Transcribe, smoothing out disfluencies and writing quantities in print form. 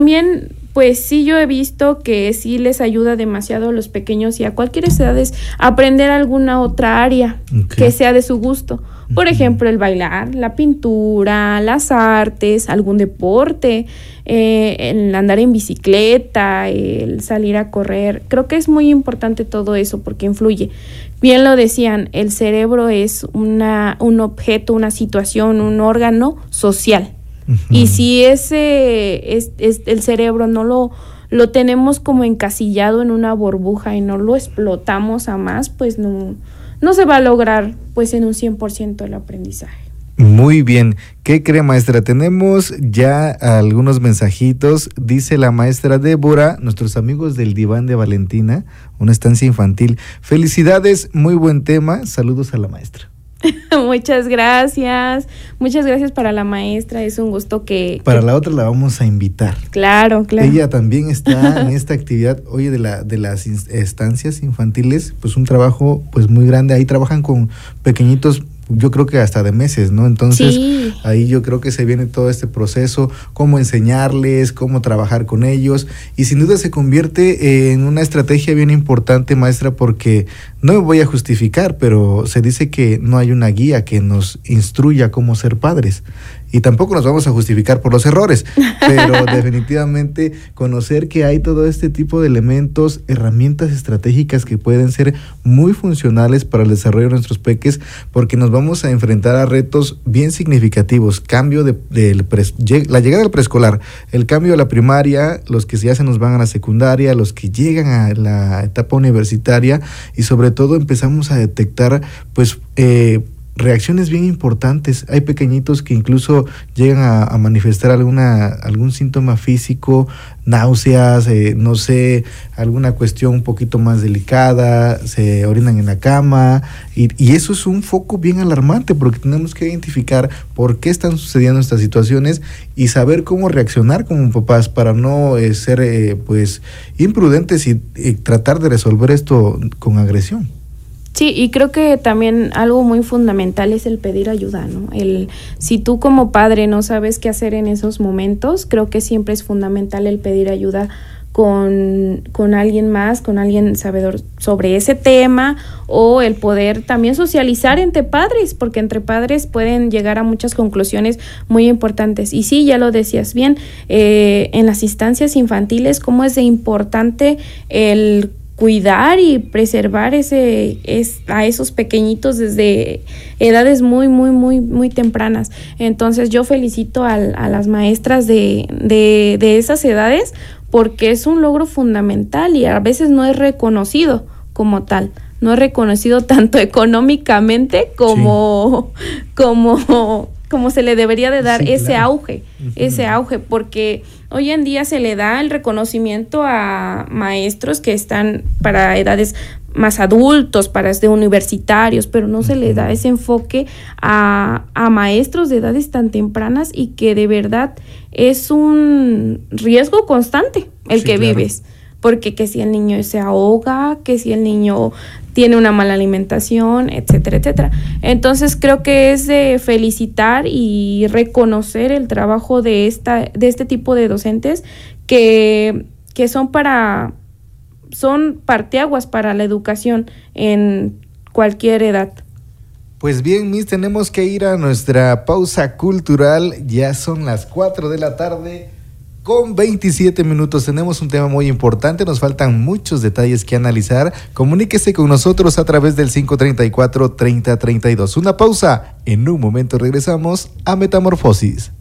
También, pues sí, yo he visto que sí les ayuda demasiado a los pequeños y a cualquier edad aprender alguna otra área que sea de su gusto. Por ejemplo, el bailar, la pintura, las artes, algún deporte, el andar en bicicleta, el salir a correr. Creo que es muy importante todo eso porque influye. Bien lo decían, el cerebro es un objeto, una situación, un órgano social. Y si ese el cerebro no lo tenemos como encasillado en una burbuja y no lo explotamos a más, pues no se va a lograr pues en un 100% el aprendizaje. Muy bien. ¿Qué cree, maestra? Tenemos ya algunos mensajitos. Dice la maestra Débora, nuestros amigos del Diván de Valentina, una estancia infantil. Felicidades, muy buen tema. Saludos a la maestra. Muchas gracias para la maestra, es un gusto Para la otra la vamos a invitar. Claro. Ella también está en esta actividad, oye, de las estancias infantiles, pues un trabajo pues muy grande, ahí trabajan con pequeñitos, yo creo que hasta de meses, ¿no? Entonces, sí. Ahí yo creo que se viene todo este proceso, cómo enseñarles, cómo trabajar con ellos, y sin duda se convierte en una estrategia bien importante, maestra, porque no me voy a justificar, pero se dice que no hay una guía que nos instruya cómo ser padres. Y tampoco nos vamos a justificar por los errores, pero definitivamente conocer que hay todo este tipo de elementos, herramientas estratégicas que pueden ser muy funcionales para el desarrollo de nuestros peques, porque nos vamos a enfrentar a retos bien significativos, cambio la llegada del preescolar, el cambio a la primaria, los que ya se nos van a la secundaria, los que llegan a la etapa universitaria, y sobre todo empezamos a detectar pues reacciones bien importantes. Hay pequeñitos que incluso llegan a manifestar algún síntoma físico, náuseas, no sé, alguna cuestión un poquito más delicada, se orinan en la cama, y eso es un foco bien alarmante, porque tenemos que identificar por qué están sucediendo estas situaciones y saber cómo reaccionar como papás para no ser pues imprudentes y tratar de resolver esto con agresión. Sí, y creo que también algo muy fundamental es el pedir ayuda, ¿no? Si tú como padre no sabes qué hacer en esos momentos, creo que siempre es fundamental el pedir ayuda con alguien más, con alguien sabedor sobre ese tema, o el poder también socializar entre padres, porque entre padres pueden llegar a muchas conclusiones muy importantes. Y sí, ya lo decías bien, en las instancias infantiles, cómo es de importante el cuidar y preservar a esos pequeñitos desde edades muy, muy, muy, muy tempranas. Entonces yo felicito a las maestras de esas edades, porque es un logro fundamental y a veces no es reconocido como tal. No es reconocido tanto económicamente como se le debería de dar, sí, ese claro. Ese auge, porque hoy en día se le da el reconocimiento a maestros que están para edades más adultos, para universitarios, pero no se le da ese enfoque a maestros de edades tan tempranas, y que de verdad es un riesgo constante el que claro. vives. Porque que si el niño se ahoga, que si el niño tiene una mala alimentación, etcétera, etcétera. Entonces creo que es de felicitar y reconocer el trabajo de este tipo de docentes que son parteaguas para la educación en cualquier edad. Pues bien, Miss, tenemos que ir a nuestra pausa cultural. Ya son las 4 de la tarde. Con 27 minutos tenemos un tema muy importante, nos faltan muchos detalles que analizar. Comuníquese con nosotros a través del 534-3032. Una pausa, en un momento regresamos a Metamorfosis.